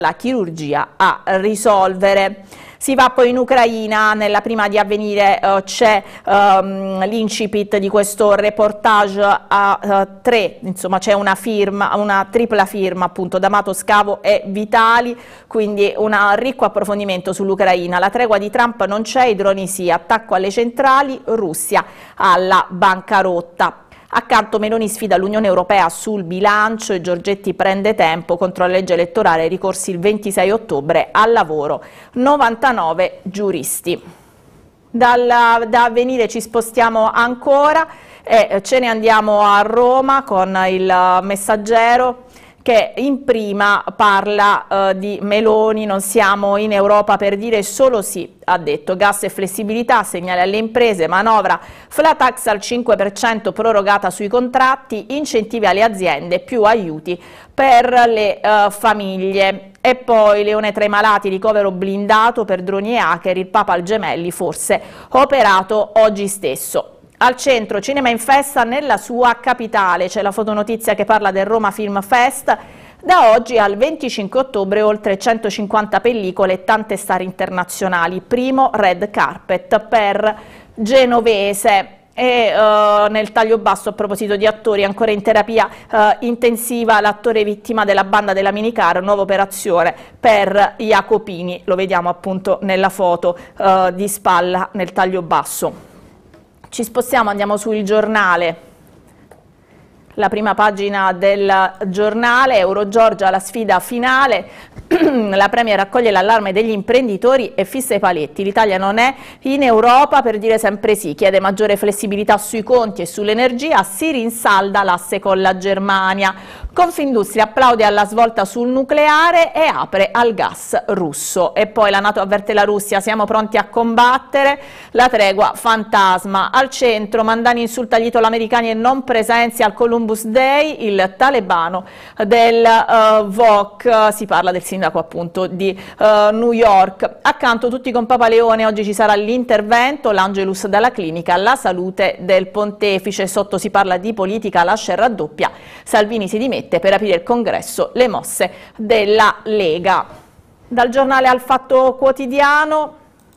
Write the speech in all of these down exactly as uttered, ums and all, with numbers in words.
la chirurgia a risolvere. Si va poi in Ucraina, nella prima di Avvenire uh, c'è um, l'incipit di questo reportage a uh, tre, insomma c'è una firma, una tripla firma appunto D'Amato, Scavo e Vitali, quindi un ricco approfondimento sull'Ucraina. La tregua di Trump non c'è, i droni sì, attacco alle centrali, Russia alla bancarotta. Accanto Meloni sfida l'Unione Europea sul bilancio e Giorgetti prende tempo contro la legge elettorale, ricorsi il ventisei ottobre, al lavoro novantanove giuristi. Dal, da Avvenire ci spostiamo ancora e ce ne andiamo a Roma con il Messaggero, che in prima parla uh, di Meloni. Non siamo in Europa per dire solo sì, ha detto, gas e flessibilità, segnali alle imprese, manovra flat tax al cinque per cento prorogata sui contratti, incentivi alle aziende, più aiuti per le uh, famiglie. E poi Leone tra i malati, ricovero blindato per droni e hacker, il Papa al Gemelli forse operato oggi stesso. Al centro, cinema in festa nella sua capitale, c'è la fotonotizia che parla del Roma Film Fest. Da oggi al venticinque ottobre oltre centocinquanta pellicole e tante star internazionali, primo red carpet per Genovese. E uh, nel taglio basso, a proposito di attori, ancora in terapia uh, intensiva l'attore vittima della banda della minicar, nuova operazione per Jacopini, lo vediamo appunto nella foto uh, di spalla nel taglio basso. Ci spostiamo, andiamo sul Giornale, la prima pagina del Giornale, Eurogiorgia la sfida finale, la Premier raccoglie l'allarme degli imprenditori e fissa i paletti, l'Italia non è in Europa per dire sempre sì, chiede maggiore flessibilità sui conti e sull'energia, si rinsalda l'asse con la Germania. Confindustria applaude alla svolta sul nucleare e apre al gas russo. E poi la NATO avverte la Russia, siamo pronti a combattere, la tregua fantasma. Al centro, Mandani insulta gli italo-americani e non presenzi al Columbus Day, il talebano del uh, V O C, si parla del sindaco appunto di uh, New York. Accanto tutti con Papa Leone, oggi ci sarà l'intervento, l'Angelus dalla clinica, la salute del pontefice, sotto si parla di politica, lascia e raddoppia, Salvini si dimette per aprire il congresso, le mosse della Lega. Dal Giornale al Fatto Quotidiano,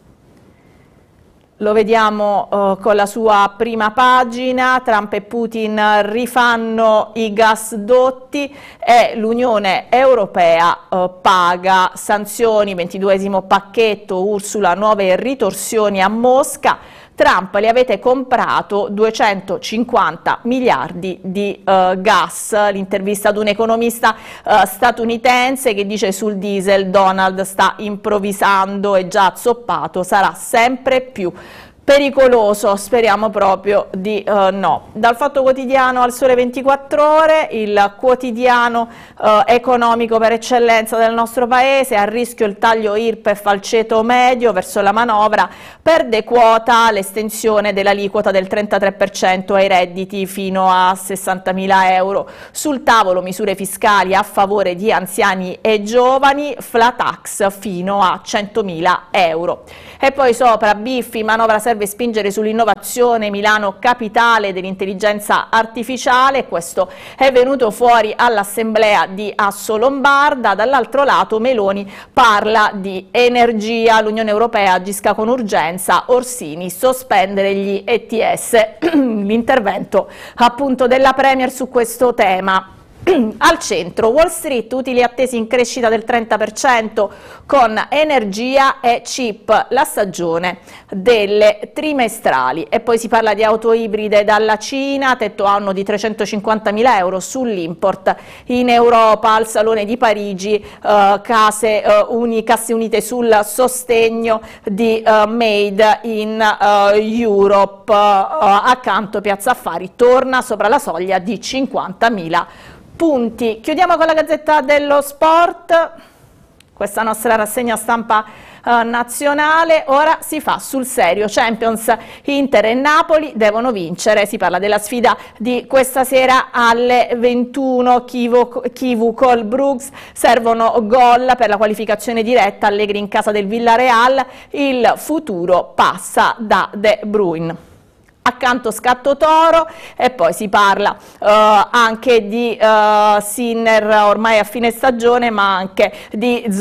lo vediamo uh, con la sua prima pagina, Trump e Putin rifanno i gasdotti e l'Unione Europea uh, paga sanzioni, ventiduesimo pacchetto, Ursula, nuove ritorsioni a Mosca. Trump, li avete comprato duecentocinquanta miliardi di uh, gas, l'intervista ad un economista uh, statunitense che dice sul diesel Donald sta improvvisando e già azzoppato, sarà sempre più pericoloso, speriamo proprio di uh, no. Dal Fatto Quotidiano al Sole ventiquattro Ore, il quotidiano uh, economico per eccellenza del nostro paese, a rischio il taglio I R P E F al ceto medio verso la manovra, perde quota l'estensione dell'aliquota del trentatré per cento ai redditi fino a sessantamila euro. Sul tavolo misure fiscali a favore di anziani e giovani, flat tax fino a centomila euro. E poi sopra Biffi, manovra serve spingere sull'innovazione, Milano capitale dell'intelligenza artificiale, questo è venuto fuori all'assemblea di Assolombarda. Dall'altro lato Meloni parla di energia, l'Unione Europea agisca con urgenza, Orsini sospendere gli E T S, l'intervento appunto della Premier su questo tema. Al centro, Wall Street, utili attesi in crescita del trenta per cento con energia e chip, la stagione delle trimestrali. E poi si parla di auto ibride dalla Cina, tetto anno di trecentocinquantamila euro sull'import in Europa. Al Salone di Parigi, eh, case, eh, uni, casse unite sul sostegno di eh, Made in eh, Europe. Eh, accanto Piazza Affari torna sopra la soglia di cinquantamila punti. Chiudiamo con la Gazzetta dello Sport, questa nostra rassegna stampa eh, nazionale. Ora si fa sul serio, Champions, Inter e Napoli devono vincere, si parla della sfida di questa sera alle ventuno, Kivu, Kivu col Bruggs, servono gol per la qualificazione diretta, Allegri in casa del Villarreal, il futuro passa da De Bruyne. Accanto Scatto Toro e poi si parla uh, anche di uh, Sinner ormai a fine stagione, ma anche di